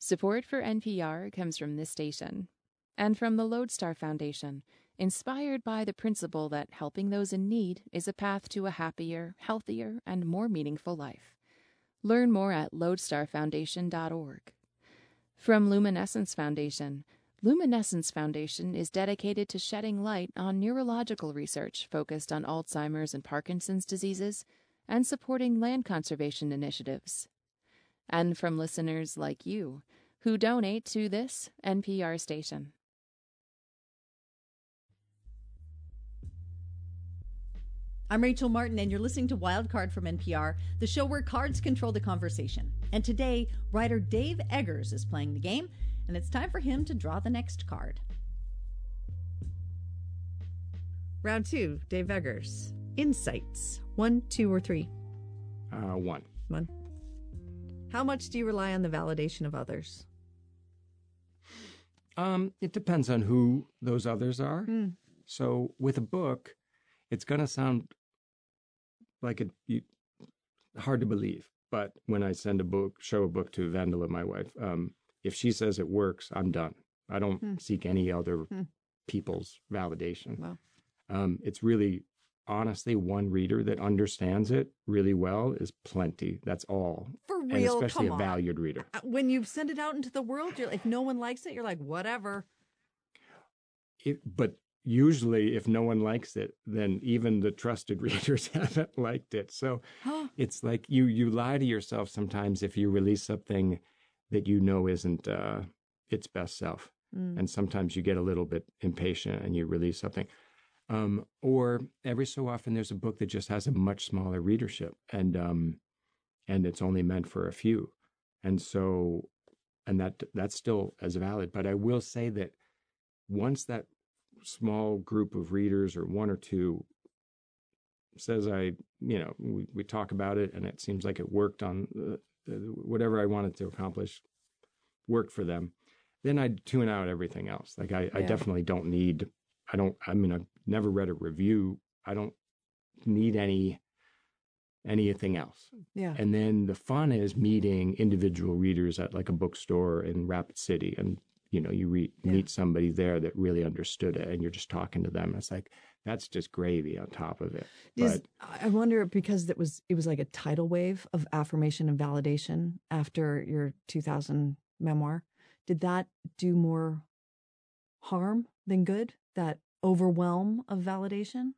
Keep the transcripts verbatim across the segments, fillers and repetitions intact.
Support for N P R comes from this station and from the Lodestar Foundation, inspired by the principle that helping those in need is a path to a happier, healthier, and more meaningful life. Learn more at lodestar foundation dot org. From Luminescence Foundation, Luminescence Foundation is dedicated to shedding light on neurological research focused on Alzheimer's and Parkinson's diseases and supporting land conservation initiatives. And from listeners like you, who donate to this N P R station. I'm Rachel Martin, and you're listening to Wild Card from N P R, the show where cards control the conversation. And today, writer Dave Eggers is playing the game, and it's time for him to draw the next card. Round two, Dave Eggers. Insights. One, two, or three? Uh, one. One. How much do you rely on the validation of others? Um, it depends on who those others are. Mm. So with a book, it's going to sound like it you, hard to believe. But when I send a book, show a book to Vendela, my wife, um, if she says it works, I'm done. I don't Mm. seek any other Mm. people's validation. Wow. Um, it's really, honestly, one reader that understands it really well is plenty. That's all. For And real, especially come a on. valued reader. Uh, When you send it out into the world, you're, if no one likes it, you're like, whatever. It, but usually if no one likes it, then even the trusted readers haven't liked it. So it's like you you lie to yourself sometimes if you release something that you know isn't uh, its best self. Mm. And sometimes you get a little bit impatient and you release something. Um, or every so often there's a book that just has a much smaller readership and um, and it's only meant for a few. And so, and that that's still as valid. But I will say that once that small group of readers or one or two says I, you know, we, we talk about it and it seems like it worked on uh, whatever I wanted to accomplish worked for them, then I tune out everything else. Like I, Yeah. I definitely don't need, I don't, I mean, I've never read a review. I don't need any, anything else. Yeah. And then the fun is meeting individual readers at like a bookstore in Rapid City. And, you know, you re- Yeah. meet somebody there that really understood it and you're just talking to them. It's like, that's just gravy on top of it. Is, But I wonder because it was it was like a tidal wave of affirmation and validation after your two thousand memoir. Did that do more harm than good? That overwhelm of validation?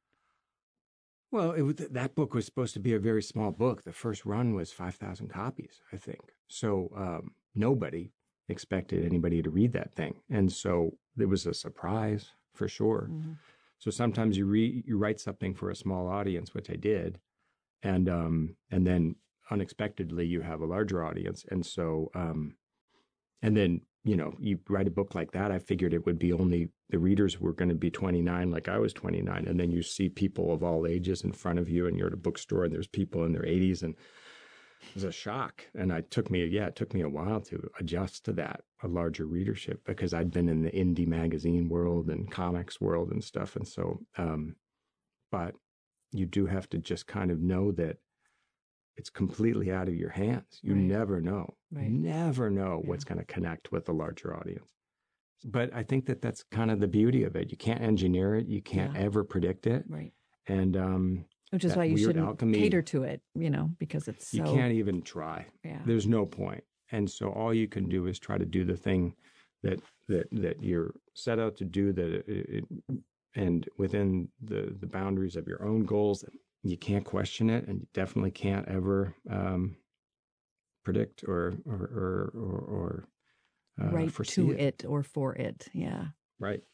well, it was, that book was supposed to be a very small book. The first run was five thousand copies, I think. So um, nobody expected anybody to read that thing. And so it was a surprise for sure. Mm-hmm. So sometimes you read, you write something for a small audience, which I did, and um, and then unexpectedly you have a larger audience, and so um, and then you know you write a book like that. I figured it would be only the readers were going to be twenty-nine, like I was twenty-nine, and then you see people of all ages in front of you, and you're at a bookstore, and there's people in their eighties, and it was a shock. And it took me, yeah, it took me a while to adjust to that, a larger readership, because I'd been in the indie magazine world and comics world and stuff. And so, um, but you do have to just kind of know that it's completely out of your hands. You Right. never know, Right. never know Yeah. what's going to connect with a larger audience. But I think that that's kind of the beauty of it. You can't engineer it. You can't Yeah. ever predict it. Right. And, um, Which is that why you weird shouldn't alchemy- cater to it, you know, because it's so. you can't even try. Yeah. There's no point. And so all you can do is try to do the thing that that that you're set out to do, that it, it, and within the the boundaries of your own goals. You can't question it, and you definitely can't ever um, predict or or or or, or uh, right foresee to it. it or for it. Yeah. Right.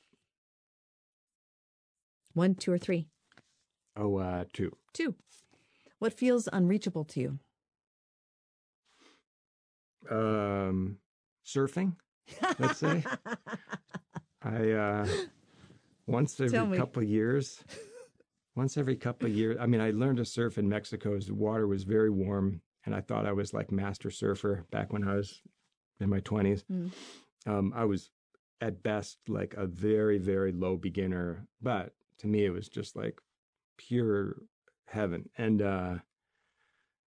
One, two, or three? Oh, uh, two. Two. What feels unreachable to you? Um, surfing. Let's say. I uh, once Tell every me. couple of years. Once every couple of years. I mean, I learned to surf in Mexico. The water was very warm, and I thought I was like master surfer back when I was in my twenties. Mm. Um, I was at best like a very, very low beginner, but to me, it was just like pure heaven. And uh,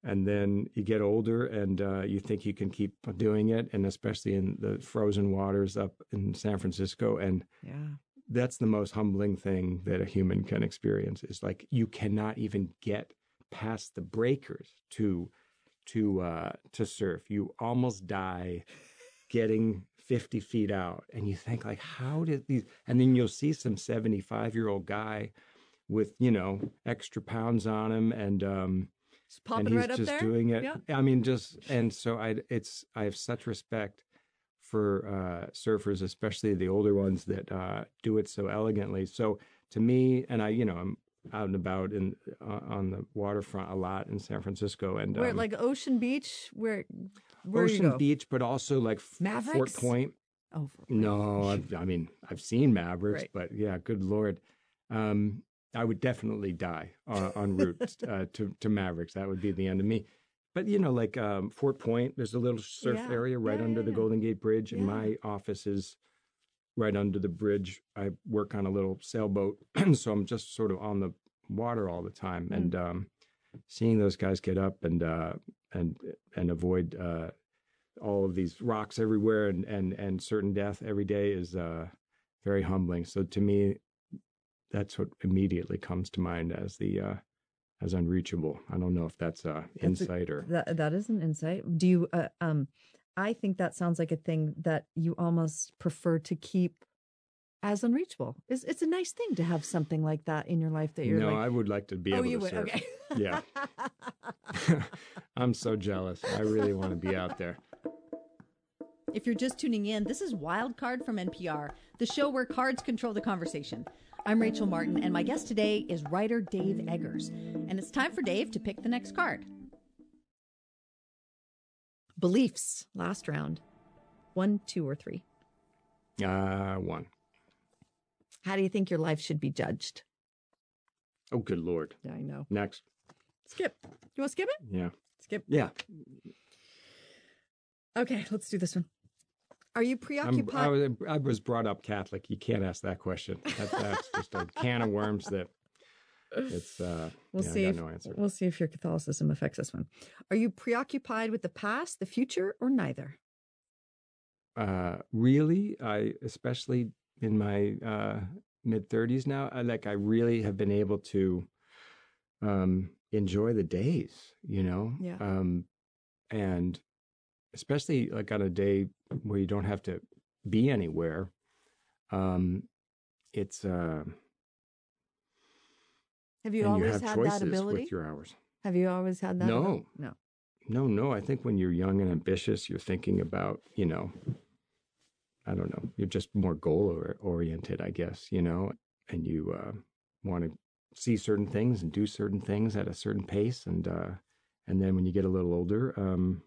and then you get older and uh, you think you can keep doing it, and especially in the frozen waters up in San Francisco. And Yeah. that's the most humbling thing that a human can experience, is like you cannot even get past the breakers to to uh, to surf. You almost die getting fifty feet out, and you think like, how did these? And then you'll see some seventy-five year old guy with, you know, extra pounds on him, and um, Just popping and he's right up just there. doing it. Yeah. I mean, just and so I it's I have such respect for uh, surfers, especially the older ones that uh, do it so elegantly. So to me, and I, you know, I'm out and about in uh, on the waterfront a lot in San Francisco, and Where um, like Ocean Beach, where where you Ocean go? Beach, but also like F- Fort Mavericks? Point. Oh, for- No, I've, I mean I've seen Mavericks, Right. but yeah, good Lord, um, I would definitely die uh, en route uh, to to Mavericks. That would be the end of me. But you know, like um, Fort Point, there's a little surf Yeah. area right Yeah, under yeah, the yeah. Golden Gate Bridge, and Yeah. my office is right under the bridge. I work on a little sailboat, so I'm just sort of on the water all the time, Mm. and um, seeing those guys get up and uh, and and avoid uh, all of these rocks everywhere and and and certain death every day is uh, very humbling. So to me, that's what immediately comes to mind as the uh, as unreachable. I don't know if that's uh, That's a- insight or That that is an insight. Do you? Uh, um, I think that sounds like a thing that you almost prefer to keep as unreachable. It's it's a nice thing to have something like that in your life that you're no. like. I would like to be oh, able you to would. surf. Okay. Yeah. I'm so jealous. I really want to be out there. If you're just tuning in, this is Wild Card from N P R, the show where cards control the conversation. I'm Rachel Martin, and my guest today is writer Dave Eggers. And it's time for Dave to pick the next card. Beliefs. Last round. One, two, or three. Uh, one. How do you think your life should be judged? Oh, good Lord. Yeah, I know. Next. Skip. You want to skip it? Yeah. Skip. Yeah. Okay, let's do this one. Are you I'm, preoccupied? I, was, I was brought up Catholic. You can't ask that question. That, that's just a can of worms that it's, uh, We'll yeah, see I if got no answer. we'll see if your Catholicism affects this one. Are you preoccupied with the past, the future, or neither? Uh, really, I, especially in my uh, mid thirties now, I like, I really have been able to um, enjoy the days, you know? Yeah. Um, and especially like on a day where you don't have to be anywhere. Um, it's, uh, Have you and you always have had choices that ability? with your hours. Have you always had that? No. ability? No. No, no. I think when you're young and ambitious, you're thinking about, you know, I don't know, you're just more goal oriented, I guess, you know, and you uh, want to see certain things and do certain things at a certain pace. And, uh, and then when you get a little older, um,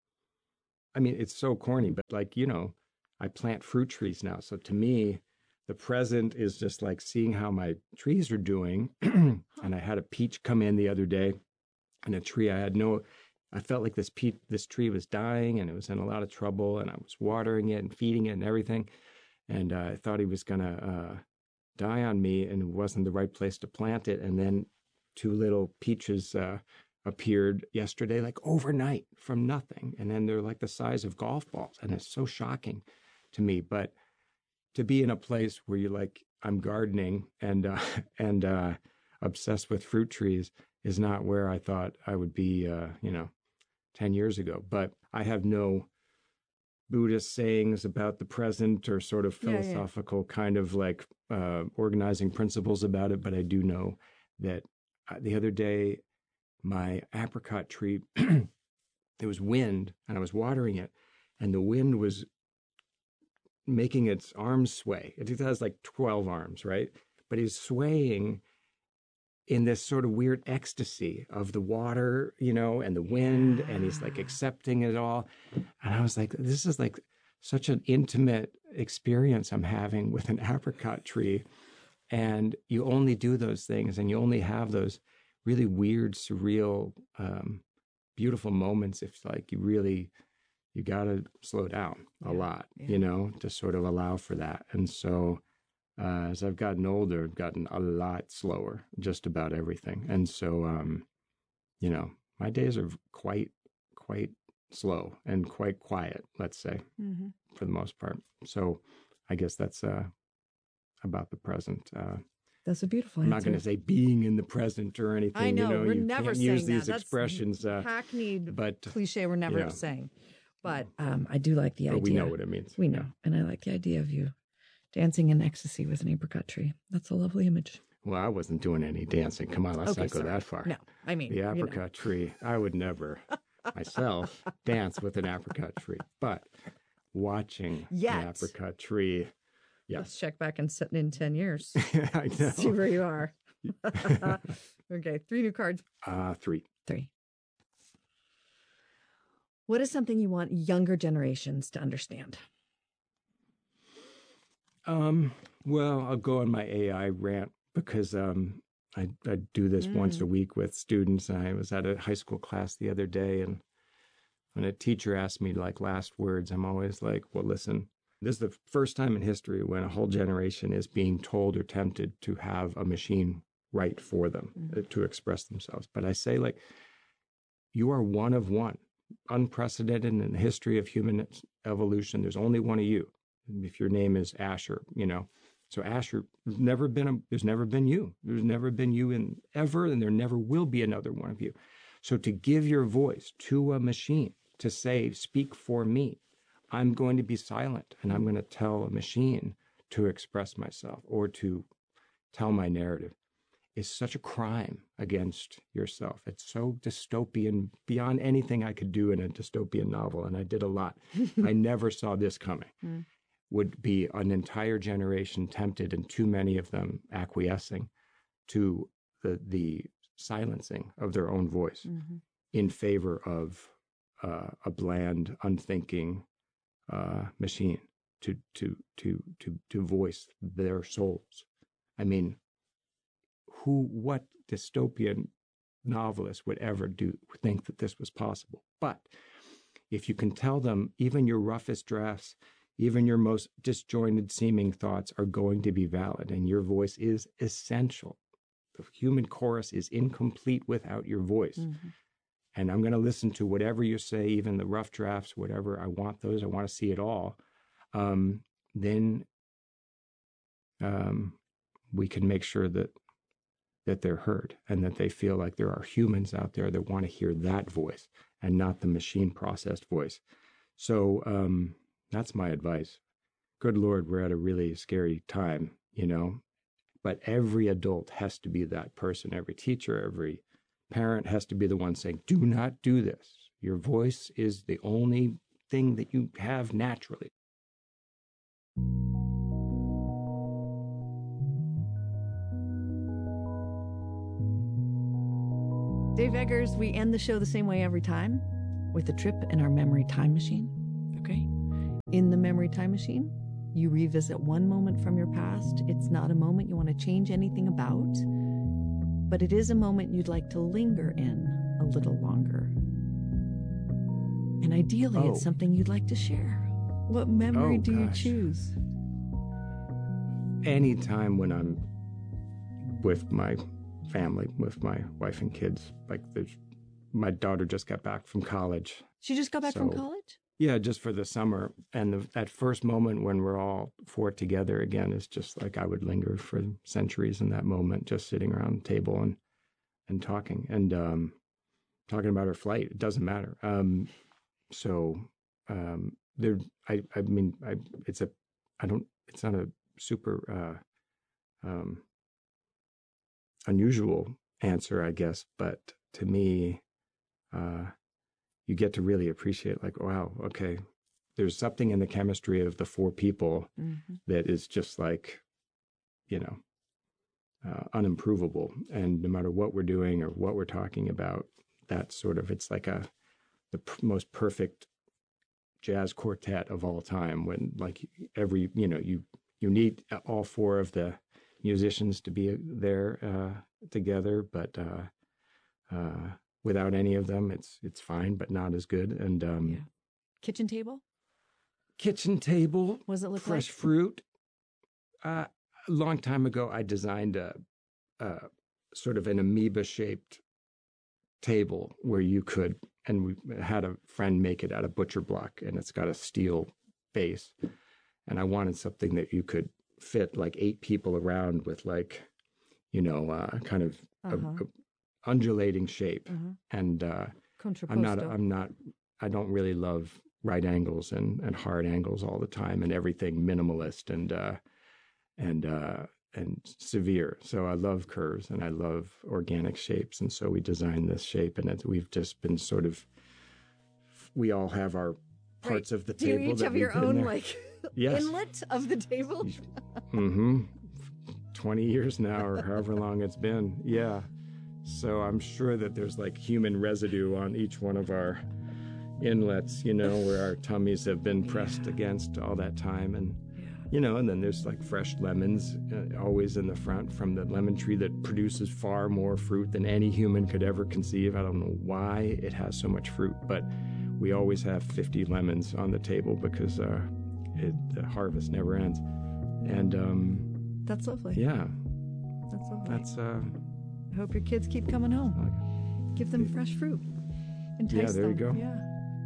I mean, it's so corny, but like, you know, I plant fruit trees now. So to me, the present is just like seeing how my trees are doing. And I had a peach come in the other day, and a tree I had no, I felt like this pe- this tree was dying and it was in a lot of trouble, and I was watering it and feeding it and everything. And uh, I thought he was going to uh, die on me, and it wasn't the right place to plant it. And then two little peaches uh, appeared yesterday, like overnight from nothing. And then they're like the size of golf balls. And it's so shocking to me. But to be in a place where you're like, I'm gardening and, uh, and uh, obsessed with fruit trees is not where I thought I would be, uh, you know, ten years ago. But I have no Buddhist sayings about the present or sort of Yeah, yeah. philosophical kind of like uh, organizing principles about it. But I do know that uh, the other day, my apricot tree, there was wind and I was watering it, and the wind was making its arms sway. It has like twelve arms, right? But he's swaying in this sort of weird ecstasy of the water, you know, and the wind, and he's like accepting it all. And I was like, this is like such an intimate experience I'm having with an apricot tree. And you only do those things, and you only have those really weird, surreal, um, beautiful moments if like you really, you got to slow down a Yeah, lot, yeah. you know, to sort of allow for that. And so uh, as I've gotten older, I've gotten a lot slower, just about everything. And so, um, you know, my days are quite, quite slow and quite quiet, let's say, Mm-hmm. for the most part. So I guess that's uh, about the present. Uh, That's a beautiful I'm answer. not going to say being in the present or anything. I know, you know, we're you never can't saying use these that. That's expressions. Uh, hackneyed but cliche we're never yeah. saying. But um, I do like the but idea. we know what it means. We know. And I like the idea of you dancing in ecstasy with an apricot tree. That's a lovely image. Well, I wasn't doing any dancing. Come on, let's Okay, not go sorry. that far. No, I mean, The you know. apricot tree, I would never myself dance with an apricot tree. But watching Yet. an apricot tree, yeah. Let's check back in, in ten years. I know. See where you are. Okay, three new cards. Uh, three. Three. What is something you want younger generations to understand? Um, well, I'll go on my A I rant because um, I, I do this Mm. once a week with students. I was at a high school class the other day, and when a teacher asked me like last words, I'm always like, well, listen, this is the first time in history when a whole generation is being told or tempted to have a machine write for them Mm. uh, to express themselves. But I say, like, you are one of one, unprecedented in the history of human evolution. There's only one of you. If your name is Asher, you know, so Asher, there's never been a, there's never been you. There's never been you in ever, and there never will be another one of you. So to give your voice to a machine, to say, speak for me, I'm going to be silent and I'm going to tell a machine to express myself or to tell my narrative, is such a crime against yourself. It's so dystopian, beyond anything I could do in a dystopian novel, and I did a lot. I never saw this coming. Mm. Would be an entire generation tempted, and too many of them acquiescing to the the silencing of their own voice Mm-hmm. in favor of uh, a bland, unthinking uh, machine to to to to to voice their souls. I mean, who, what dystopian novelist would ever do think that this was possible? But if you can tell them, even your roughest drafts, even your most disjointed seeming thoughts are going to be valid, and your voice is essential. The human chorus is incomplete without your voice. Mm-hmm. And I'm going to listen to whatever you say, even the rough drafts, whatever. I want those. I want to see it all. Um, then um, we can make sure that that they're heard and that they feel like there are humans out there that want to hear that voice and not the machine processed voice. So um, that's my advice. Good Lord, we're at a really scary time, you know, but every adult has to be that person. Every teacher, every parent has to be the one saying, do not do this. Your voice is the only thing that you have naturally. Dave Eggers, we end the show the same way every time, with a trip in our memory time machine. Okay? In the memory time machine, you revisit one moment from your past. It's not a moment you want to change anything about, but it is a moment you'd like to linger in a little longer. And ideally, Oh. it's something you'd like to share. What memory Oh, do you gosh. choose? Anytime when I'm with my family, with my wife and kids, like there's, my daughter just got back from college. She just got back from So- college? Yeah, just for the summer. And the, that first moment when we're all four together again is just like I would linger for centuries in that moment, just sitting around the table and, and talking and um, talking about her flight. It doesn't matter. Um, so um, there, I, I mean, I, it's a, I don't, it's not a super uh, um, unusual answer, I guess, but to me, uh, you get to really appreciate, like, wow, okay, there's something in the chemistry of the four people Mm-hmm. that is just like, you know, uh, unimprovable. And no matter what we're doing or what we're talking about, that sort of, it's like a, the p- most perfect jazz quartet of all time when like every, you know, you, you need all four of the musicians to be there uh, together, but uh, uh, without any of them, it's it's fine, but not as good. And um, Yeah. Kitchen table? kitchen table, What does it look fresh like? fruit. Uh, a long time ago, I designed a, a sort of an amoeba-shaped table where you could, and we had a friend make it out of butcher block, and it's got a steel base. And I wanted something that you could fit like eight people around with, like, you know, uh, kind of Uh-huh. a, a undulating shape. Uh-huh. And uh, Contrapposto. I'm not, I'm not, I don't really love right angles and, and hard angles all the time, and everything minimalist and uh, and uh, and severe. So I love curves and I love organic shapes, and so we designed this shape, and it, we've just been sort of, we all have our parts Right. of the Do table. you each that have we your put in own there. like Yes. inlet of the table? Mm-hmm. twenty years now, or however long it's been. Yeah. So I'm sure that there's like human residue on each one of our inlets, you know, where our tummies have been pressed against all that time. And, you know, and then there's like fresh lemons uh, always in the front from the lemon tree that produces far more fruit than any human could ever conceive. I don't know why it has so much fruit, but we always have fifty lemons on the table because uh, it, the harvest never ends. And um, That's lovely. yeah, That's lovely. that's, uh, I hope your kids keep coming home. okay. Give them fresh fruit. Entice Yeah, there you them. go. Yeah.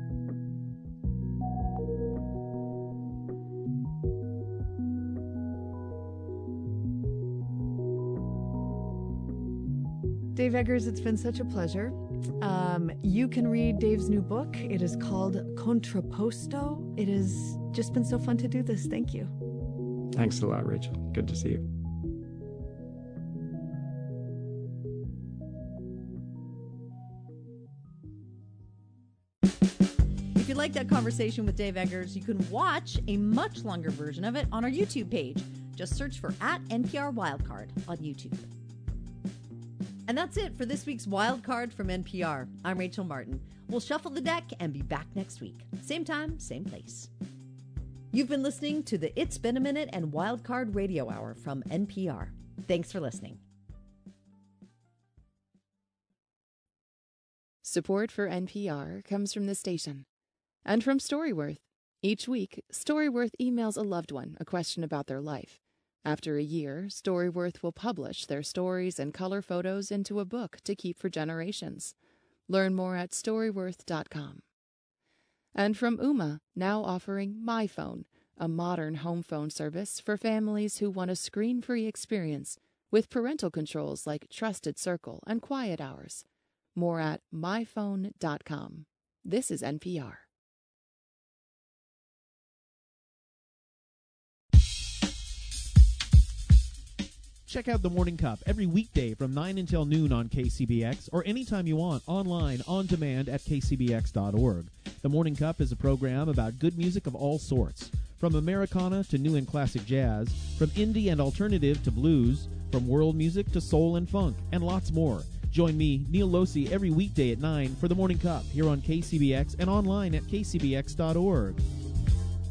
Dave Eggers, it's been such a pleasure. Um, you can read Dave's new book. It is called Contrapposto. It has just been so fun to do this. Thank you. Thanks a lot, Rachel. Good to see you. If you like that conversation with Dave Eggers, you can watch a much longer version of it on our YouTube page. Just search for at N P R Wildcard on YouTube. And that's it for this week's Wildcard from N P R. I'm Rachel Martin. We'll shuffle the deck and be back next week. Same time, same place. You've been listening to the It's Been a Minute and Wildcard Radio Hour from N P R. Thanks for listening. Support for N P R comes from the station and from Storyworth. Each week, Storyworth emails a loved one a question about their life. After a year, Storyworth will publish their stories and color photos into a book to keep for generations. Learn more at storyworth dot com. And from Ooma, now offering MyPhone, a modern home phone service for families who want a screen-free experience with parental controls like Trusted Circle and Quiet Hours. More at my phone dot com. This is N P R. Check out The Morning Cup every weekday from nine until noon on K C B X or anytime you want online, on demand at k c b x dot org. The Morning Cup is a program about good music of all sorts, from Americana to new and classic jazz, from indie and alternative to blues, from world music to soul and funk, and lots more. Join me, Neil Losi, every weekday at nine for The Morning Cup here on K C B X and online at k c b x dot org.